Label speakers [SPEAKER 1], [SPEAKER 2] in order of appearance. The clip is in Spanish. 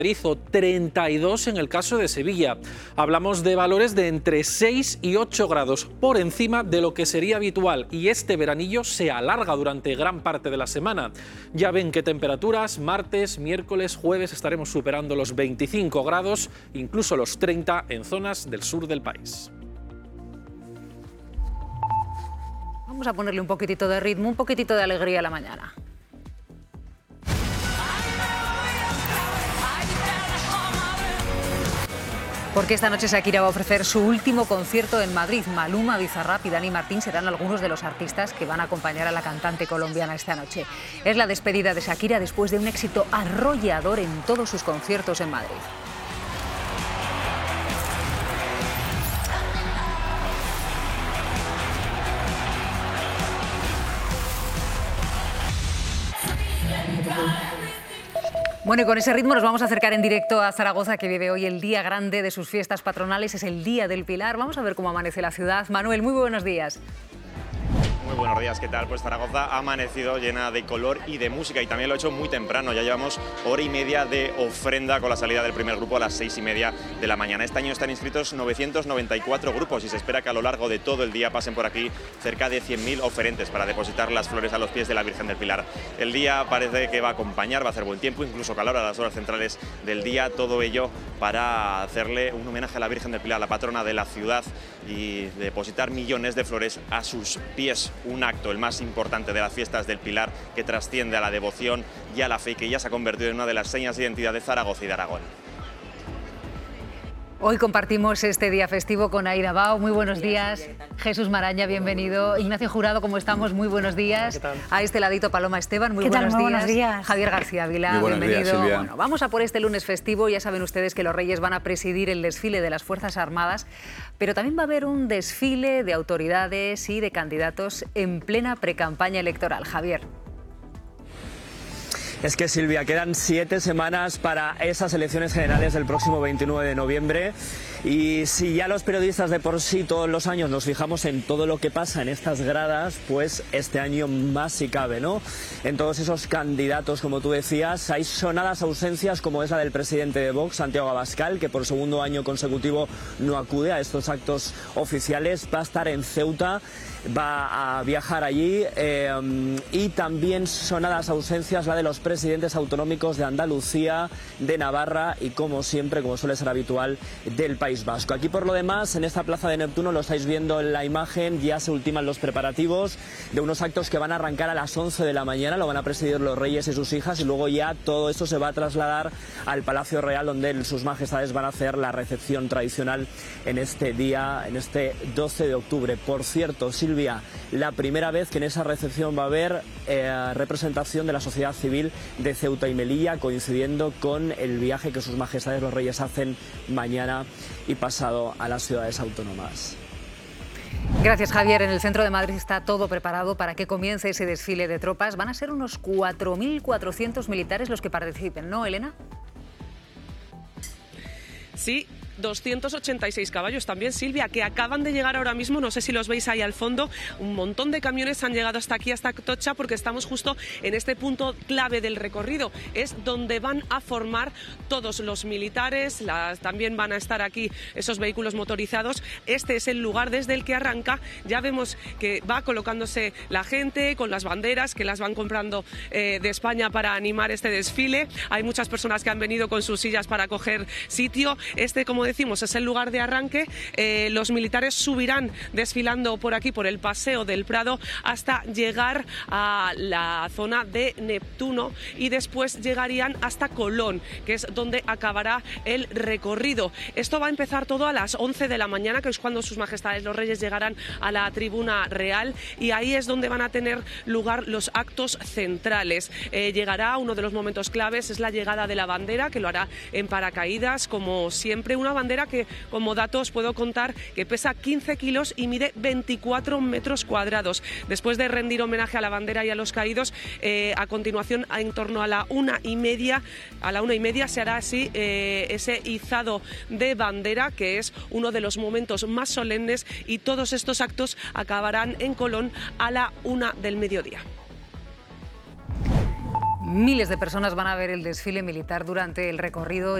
[SPEAKER 1] O 32 en el caso de Sevilla. Hablamos de valores de entre 6 y 8 grados por encima de lo que sería habitual, y este veranillo se alarga durante gran parte de la semana. Ya ven qué temperaturas, martes, miércoles, jueves estaremos superando los 25 grados, incluso los 30 en zonas del sur del país.
[SPEAKER 2] Vamos a ponerle un poquitito de ritmo, un poquitito de alegría a la mañana. Porque esta noche Shakira va a ofrecer su último concierto en Madrid. Maluma, Bizarrap y Dani Martín serán algunos de los artistas que van a acompañar a la cantante colombiana esta noche. Es la despedida de Shakira después de un éxito arrollador en todos sus conciertos en Madrid. Bueno, y con ese ritmo nos vamos a acercar en directo a Zaragoza, que vive hoy el día grande de sus fiestas patronales. Es el Día del Pilar. Vamos a ver cómo amanece la ciudad. Manuel, muy buenos días.
[SPEAKER 3] Muy buenos días, ¿qué tal? Pues Zaragoza ha amanecido llena de color y de música, y también lo ha hecho muy temprano. Ya llevamos hora y media de ofrenda con la salida del primer grupo a las 6:30 de la mañana. Este año están inscritos 994 grupos y se espera que a lo largo de todo el día pasen por aquí cerca de 100.000 oferentes para depositar las flores a los pies de la Virgen del Pilar. El día parece que va a acompañar, va a hacer buen tiempo, incluso calor a las horas centrales del día, todo ello para hacerle un homenaje a la Virgen del Pilar, la patrona de la ciudad, y depositar millones de flores a sus pies. Un acto, el más importante de las fiestas del Pilar, que trasciende a la devoción y a la fe, que ya se ha convertido en una de las señas de identidad de Zaragoza y de Aragón.
[SPEAKER 2] Hoy compartimos este día festivo con Aida Bao. Muy buenos días. Jesús Maraña, bienvenido. Ignacio Jurado, ¿cómo estamos? Muy buenos días. A este ladito, Paloma Esteban, muy buenos días. Javier García Vila, bienvenido. Bueno, vamos a por este lunes festivo. Ya saben ustedes que los Reyes van a presidir el desfile de las Fuerzas Armadas, pero también va a haber un desfile de autoridades y de candidatos en plena precampaña electoral. Javier.
[SPEAKER 4] Es que, Silvia, quedan 7 semanas para esas elecciones generales del próximo 29 de noviembre. Y si ya los periodistas de por sí todos los años nos fijamos en todo lo que pasa en estas gradas, pues este año más si cabe, ¿no? En todos esos candidatos, como tú decías, hay sonadas ausencias, como es la del presidente de Vox, Santiago Abascal, que por segundo año consecutivo no acude a estos actos oficiales. Va a estar en Ceuta, va a viajar allí, y también sonadas ausencias la de los presidentes autonómicos de Andalucía, de Navarra y, como siempre, como suele ser habitual, del País Vasco. Aquí, por lo demás, en esta plaza de Neptuno, lo estáis viendo en la imagen, ya se ultiman los preparativos de unos actos que van a arrancar a las 11 de la mañana, lo van a presidir los reyes y sus hijas, y luego ya todo esto se va a trasladar al Palacio Real, donde sus majestades van a hacer la recepción tradicional en este día, en este 12 de octubre. Por cierto, Silvia, la primera vez que en esa recepción va a haber representación de la sociedad civil de Ceuta y Melilla, coincidiendo con el viaje que sus majestades los reyes hacen mañana y pasado a las ciudades autónomas.
[SPEAKER 2] Gracias, Javier. En el centro de Madrid está todo preparado para que comience ese desfile de tropas. Van a ser unos 4.400 militares los que participen, ¿no, Elena?
[SPEAKER 5] Sí. 286 caballos también, Silvia, que acaban de llegar ahora mismo, no sé si los veis ahí al fondo, un montón de camiones han llegado hasta aquí, hasta Atocha, porque estamos justo en este punto clave del recorrido, es donde van a formar todos los militares, también van a estar aquí esos vehículos motorizados. Este es el lugar desde el que arranca, ya vemos que va colocándose la gente con las banderas que las van comprando de España para animar este desfile. Hay muchas personas que han venido con sus sillas para coger sitio. Como decimos, es el lugar de arranque. Los militares subirán desfilando por aquí, por el Paseo del Prado, hasta llegar a la zona de Neptuno, y después llegarían hasta Colón, que es donde acabará el recorrido. Esto va a empezar todo a las 11 de la mañana, que es cuando sus majestades los reyes llegarán a la tribuna real, y ahí es donde van a tener lugar los actos centrales. Llegará uno de los momentos claves, es la llegada de la bandera, que lo hará en paracaídas, como siempre. Una bandera que, como datos, puedo contar que pesa 15 kilos y mide 24 metros cuadrados. Después de rendir homenaje a la bandera y a los caídos, a continuación, en torno a la 1:30, se hará así ese izado de bandera, que es uno de los momentos más solemnes, y todos estos actos acabarán en Colón a la 1 del mediodía.
[SPEAKER 2] Miles de personas van a ver el desfile militar durante el recorrido.